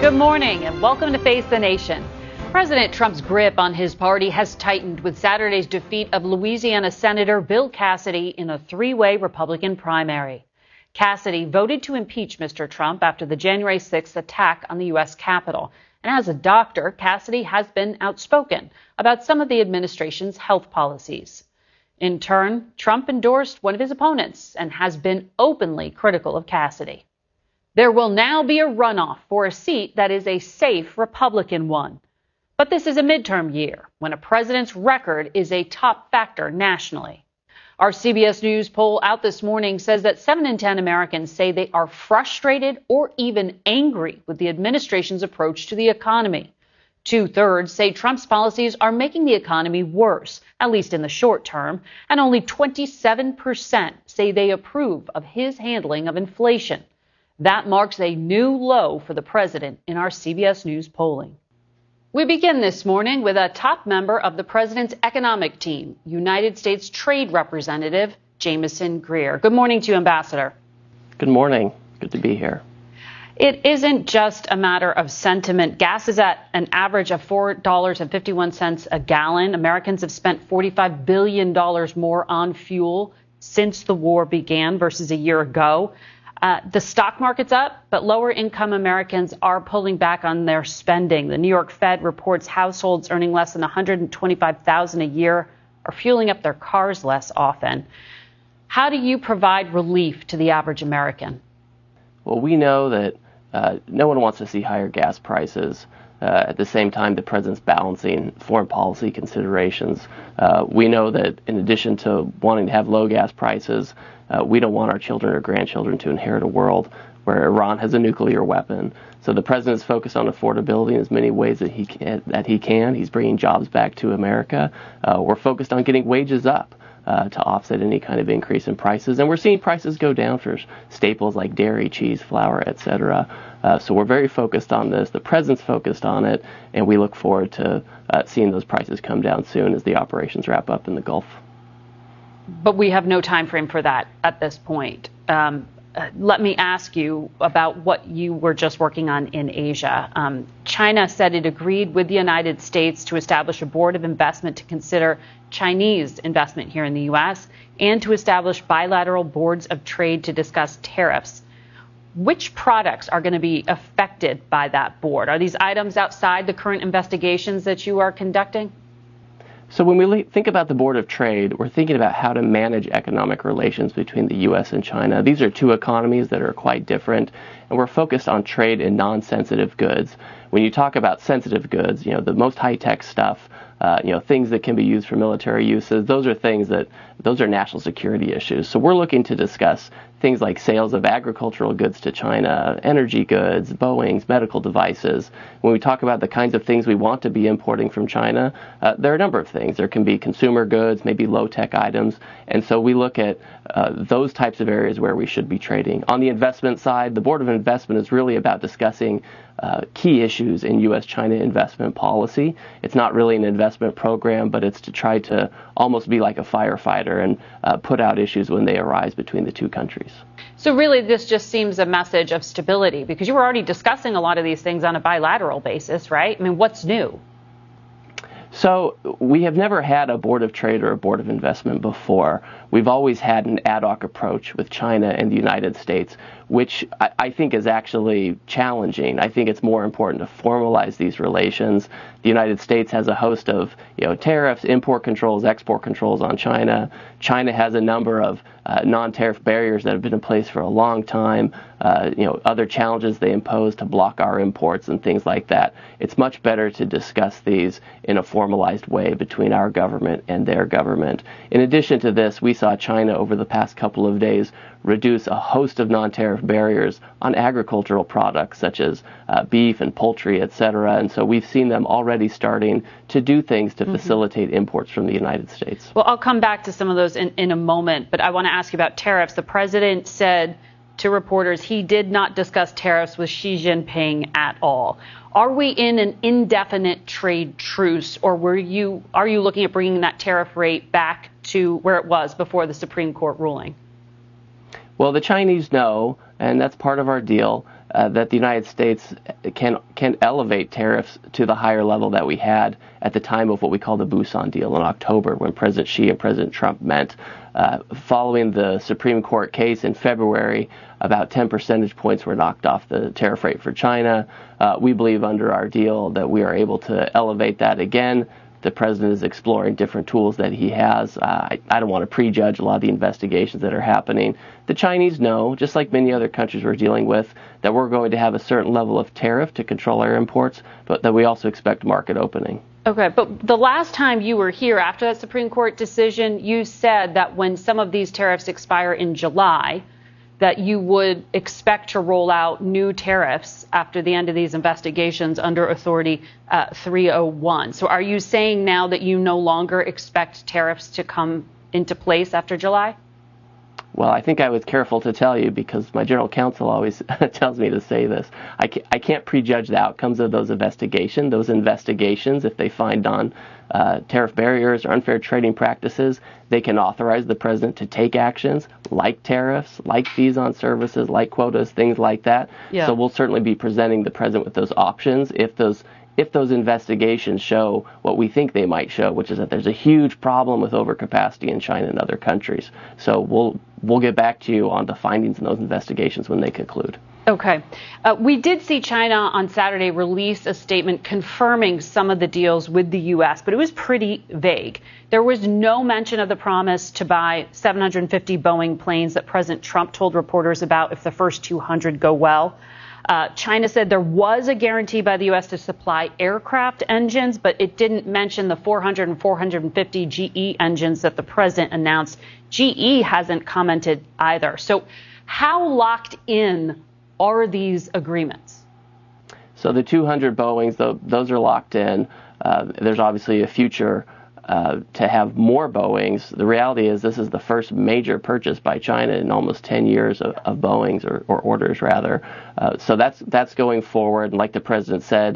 Good morning and welcome to Face the Nation. President Trump's grip on his party has tightened with Saturday's defeat of Louisiana Senator Bill Cassidy in a three-way Republican primary. Cassidy voted to impeach Mr. Trump after the January 6th attack on the U.S. Capitol. And as a doctor, Cassidy has been outspoken about some of the administration's health policies. In turn, Trump endorsed one of his opponents and has been openly critical of Cassidy. There will now be a runoff for a seat that is a safe Republican one. But this is a midterm year when a president's record is a top factor nationally. Our CBS News poll out this morning says that 7 in 10 Americans say they are frustrated or even angry with the administration's approach to the economy. 2/3 say Trump's policies are making the economy worse, at least in the short term, and only 27% say they approve of his handling of inflation. That marks a new low for the president in our CBS News polling. We begin this morning with a top member of the president's economic team, United States Trade Representative Jamieson Greer. Good morning to you, Ambassador. Good morning. Good to be here. It isn't just a matter of sentiment. Gas is at an average of $4.51 a gallon. Americans have spent $45 billion more on fuel since the war began versus a year ago. The stock market's up, but lower income Americans are pulling back on their spending. The New York Fed reports households earning less than $125,000 a year are fueling up their cars less often. How do you provide relief to the average American? Well, we know that no one wants to see higher gas prices. At the same time, the president's balancing foreign policy considerations. We know that in addition to wanting to have low gas prices, we don't want our children or grandchildren to inherit a world where Iran has a nuclear weapon. So the president is focused on affordability in as many ways that he can. He's bringing jobs back to America. We're focused on getting wages up to offset any kind of increase in prices. And we're seeing prices go down for staples like dairy, cheese, flour, etc. So we're very focused on this. The president's focused on it, and we look forward to seeing those prices come down soon as the operations wrap up in the Gulf. But we have no time frame for that at this point. Let me ask you about what you were just working on in Asia. China said it agreed with the United States to establish a board of investment to consider Chinese investment here in the U.S. and to establish bilateral boards of trade to discuss tariffs. Which products are going to be affected by that board? Are these items outside the current investigations that you are conducting? So when we think about the Board of Trade, we're thinking about how to manage economic relations between the U.S. and China. These are two economies that are quite different, and we're focused on trade in non-sensitive goods. When you talk about sensitive goods, the most high-tech stuff, things that can be used for military uses, those are national security issues. So we're looking to discuss things like sales of agricultural goods to China, energy goods, Boeings, medical devices. When we talk about the kinds of things we want to be importing from China, there are a number of things. There can be consumer goods, maybe low-tech items. And so we look at those types of areas where we should be trading. On the investment side, the Board of Investment is really about discussing key issues in U.S.-China investment policy. It's not really an investment program, but it's to try to almost be like a firefighter and put out issues when they arise between the two countries. So really, this just seems a message of stability, because you were already discussing a lot of these things on a bilateral basis, right? I mean, what's new? So we have never had a board of trade or a board of investment before. We've always had an ad hoc approach with China and the United States, which I think is actually challenging. I think it's more important to formalize these relations. The United States has a host of tariffs, import controls, export controls on China. China has a number of non-tariff barriers that have been in place for a long time. Other challenges they impose to block our imports and things like that. It's much better to discuss these in a formalized way between our government and their government. In addition to this, we saw China over the past couple of days reduce a host of non-tariff barriers on agricultural products such as beef and poultry, etc. And so we've seen them already starting to do things to facilitate imports from the United States. Well, I'll come back to some of those in a moment, but I want to ask you about tariffs. The president said to reporters he did not discuss tariffs with Xi Jinping at all. Are we in an indefinite trade truce, or are you looking at bringing that tariff rate back to where it was before the Supreme Court ruling? Well, the Chinese know, and that's part of our deal, that the United States can elevate tariffs to the higher level that we had at the time of what we call the Busan deal in October, when President Xi and President Trump met. Following the Supreme Court case in February, about 10 percentage points were knocked off the tariff rate for China. We believe under our deal that we are able to elevate that again. The president is exploring different tools that he has. I don't want to prejudge a lot of the investigations that are happening. The Chinese know, just like many other countries we're dealing with, that we're going to have a certain level of tariff to control our imports, but that we also expect market opening. Okay, but the last time you were here after that Supreme Court decision, you said that when some of these tariffs expire in July, that you would expect to roll out new tariffs after the end of these investigations under Authority 301. So are you saying now that you no longer expect tariffs to come into place after July? Well, I think I was careful to tell you because my general counsel always tells me to say this. I can't prejudge the outcomes of those investigations. Those investigations, if they find tariff barriers or unfair trading practices, they can authorize the president to take actions like tariffs, like fees on services, like quotas, things like that. Yeah. So we'll certainly be presenting the president with those options if those investigations show what we think they might show, which is that there's a huge problem with overcapacity in China and other countries. So we'll get back to you on the findings in those investigations when they conclude. Okay. We did see China on Saturday release a statement confirming some of the deals with the U.S., but it was pretty vague. There was no mention of the promise to buy 750 Boeing planes that President Trump told reporters about if the first 200 go well. China said there was a guarantee by the U.S. to supply aircraft engines, but it didn't mention the 400 and 450 GE engines that the president announced. GE hasn't commented either. So how locked in are these agreements? So the 200 Boeings, those are locked in. There's obviously a future to have more Boeings. The reality is this is the first major purchase by China in almost 10 years of Boeings or orders rather. So that's going forward. And like the president said,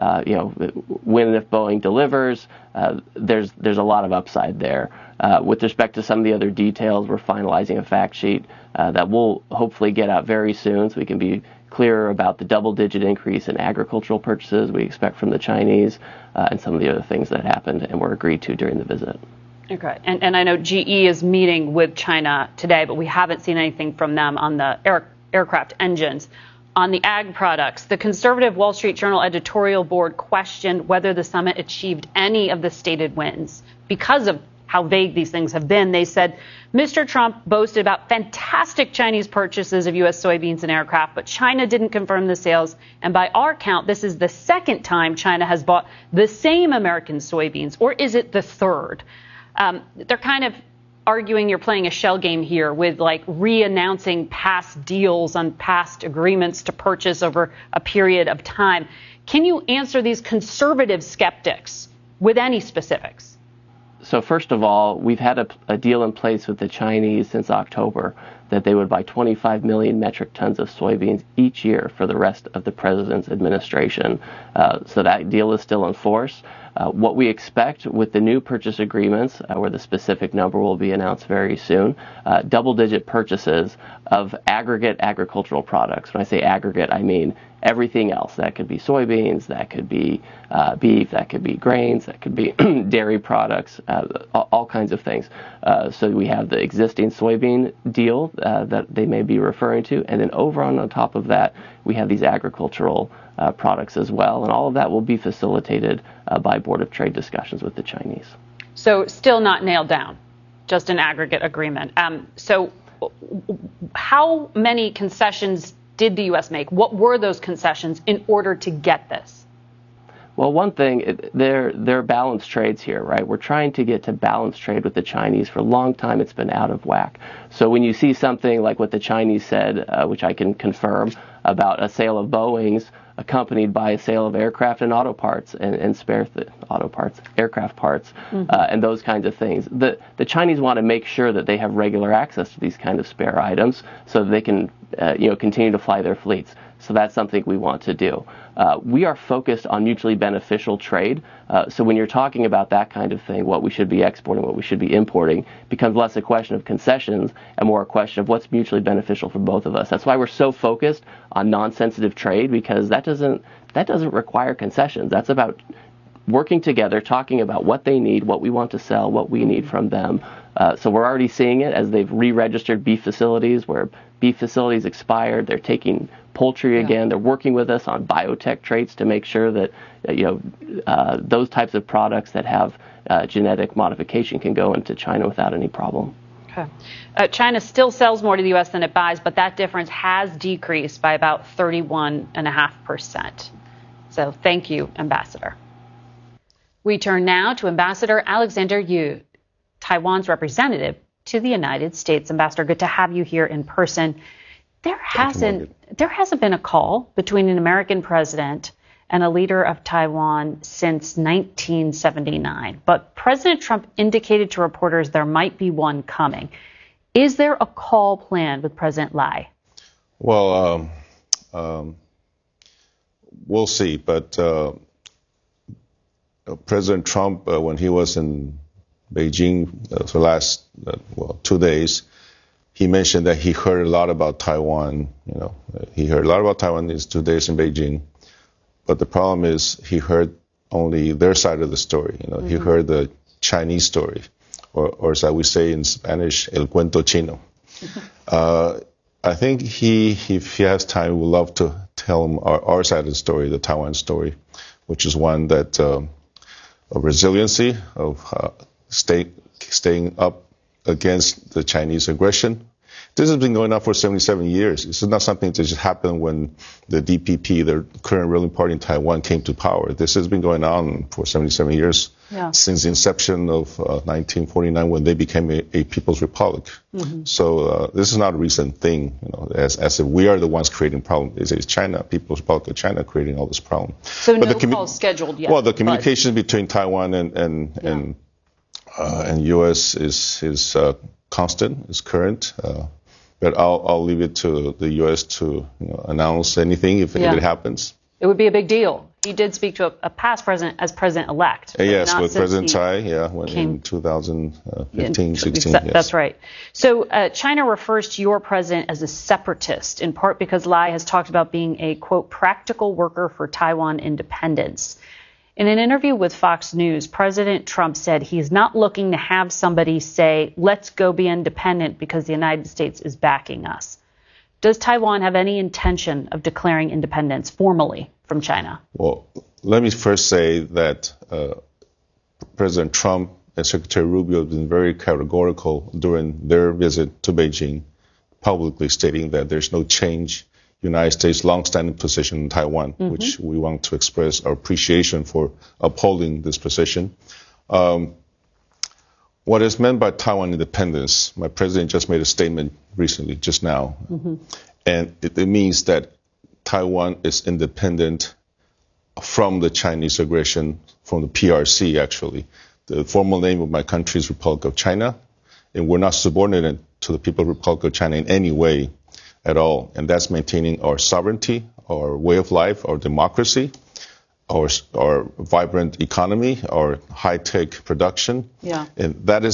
when and if Boeing delivers, there's a lot of upside there. With respect to some of the other details, we're finalizing a fact sheet that we'll hopefully get out very soon so we can be clearer about the double-digit increase in agricultural purchases we expect from the Chinese and some of the other things that happened and were agreed to during the visit. Okay. And I know GE is meeting with China today, but we haven't seen anything from them on the aircraft engines. On the ag products, the conservative Wall Street Journal editorial board questioned whether the summit achieved any of the stated wins because of how vague these things have been. They said Mr. Trump boasted about fantastic Chinese purchases of U.S. soybeans and aircraft, but China didn't confirm the sales. And by our count, this is the second time China has bought the same American soybeans, or is it the third? They're kind of arguing you're playing a shell game here with like re-announcing past deals on past agreements to purchase over a period of time. Can you answer these conservative skeptics with any specifics? So first of all, we've had a deal in place with the Chinese since October that they would buy 25 million metric tons of soybeans each year for the rest of the president's administration. So that deal is still in force. What we expect with the new purchase agreements, where the specific number will be announced very soon, double-digit purchases of aggregate agricultural products. When I say aggregate, I mean everything else. That could be soybeans, that could be beef, that could be grains, that could be dairy products, all kinds of things. So we have the existing soybean deal that they may be referring to, and then over on top of that, we have these agricultural products as well, and all of that will be facilitated by Board of Trade discussions with the Chinese. So still not nailed down, just an aggregate agreement. So how many concessions did the U.S. make? What were those concessions in order to get this? Well, one thing, there are balanced trades here, right? We're trying to get to balanced trade with the Chinese. For a long time, it's been out of whack. So when you see something like what the Chinese said, which I can confirm, about a sale of Boeings accompanied by a sale of aircraft and auto parts and spare auto parts, aircraft parts, and those kinds of things. The Chinese want to make sure that they have regular access to these kind of spare items so that they can continue to fly their fleets. So that's something we want to do. we are focused on mutually beneficial trade. So when you're talking about that kind of thing, what we should be exporting, what we should be importing, becomes less a question of concessions and more a question of what's mutually beneficial for both of us. That's why we're so focused on non-sensitive trade, because that doesn't require concessions. That's about working together, talking about what they need, what we want to sell, what we need from them. So we're already seeing it as they've re-registered beef facilities, where beef facilities expired. They're taking poultry again. They're working with us on biotech traits to make sure that those types of products that have genetic modification can go into China without any problem. Okay. China still sells more to the U.S. than it buys, but that difference has decreased by about 31.5%. So thank you, Ambassador. We turn now to Ambassador Alexander Yu, Taiwan's representative to the United States. Ambassador, good to have you here in person. There hasn't been a call between an American president and a leader of Taiwan since 1979, but President Trump indicated to reporters there might be one coming. Is there a call planned with President Lai? Well, we'll see, but President Trump, when he was in Beijing for the last 2 days, he mentioned that he heard a lot about Taiwan. He heard a lot about Taiwan these 2 days in Beijing, but the problem is he heard only their side of the story. He heard the Chinese story, or as we say in Spanish, el cuento chino. I think if he has time, would love to tell him our side of the story, the Taiwan story, which is one that of resiliency, of staying up against the Chinese aggression. This has been going on for 77 years. This is not something that just happened when the DPP, the current ruling party in Taiwan, came to power. This has been going on for 77 years, since the inception of 1949, when they became a People's Republic. So this is not a recent thing, as if we are the ones creating problems. It's China, People's Republic of China, creating all this problem. So no call scheduled yet? Well, the communication between Taiwan and U.S. is constant, is current. But I'll leave it to the U.S. to announce anything if it happens. It would be a big deal. He did speak to a past president as president-elect. Yes, with President Tsai, in 2015, 16. That's right. So China refers to your president as a separatist, in part because Lai has talked about being a, quote, practical worker for Taiwan independence. In an interview with Fox News, President Trump said he's not looking to have somebody say, let's go be independent because the United States is backing us. Does Taiwan have any intention of declaring independence formally from China? Well, let me first say that President Trump and Secretary Rubio have been very categorical during their visit to Beijing, publicly stating that there's no change United States' long-standing position in Taiwan, which we want to express our appreciation for upholding this position. What is meant by Taiwan independence, my president just made a statement recently, just now, and it means that Taiwan is independent from the Chinese aggression, from the PRC, actually. The formal name of my country is Republic of China, and we're not subordinate to the People's Republic of China in any way at all, and that's maintaining our sovereignty, our way of life, our democracy, our vibrant economy, our high-tech production, and that is